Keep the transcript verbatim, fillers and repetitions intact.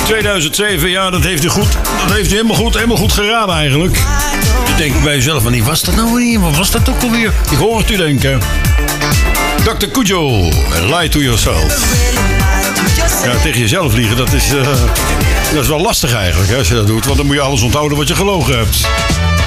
tweeduizend zeven, ja, dat heeft u goed. Dat heeft u helemaal goed, helemaal goed geraden eigenlijk. Je denkt bij jezelf, wanneer was dat nou weer? Wat was dat ook alweer? Ik hoor het u denken. dokter Kujo, lie to yourself. Ja, tegen jezelf liegen, dat is, uh, dat is wel lastig eigenlijk, hè, als je dat doet. Want dan moet je alles onthouden wat je gelogen hebt.